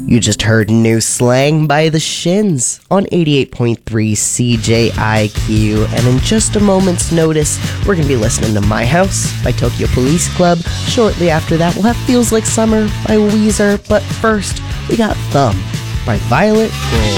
You just heard New Slang by The Shins on 88.3 CJIQ, and in just a moment's notice, we're going to be listening to My House by Tokyo Police Club. Shortly after that, we'll have Feels Like Summer by Weezer, but first, we got Thumb by Violet Gold.